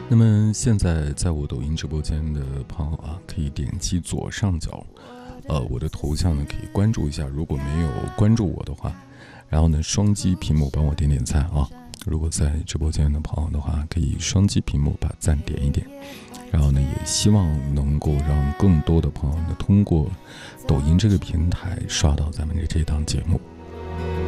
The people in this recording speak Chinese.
那么现在在我抖音直播间的朋友啊，可以点击左上角，我的头像呢可以关注一下。如果没有关注我的话，然后呢双击屏幕帮我点点赞啊。如果在直播间的朋友的话，可以双击屏幕把赞点一点。然后呢，也希望能够让更多的朋友呢通过抖音这个平台刷到咱们的这档节目。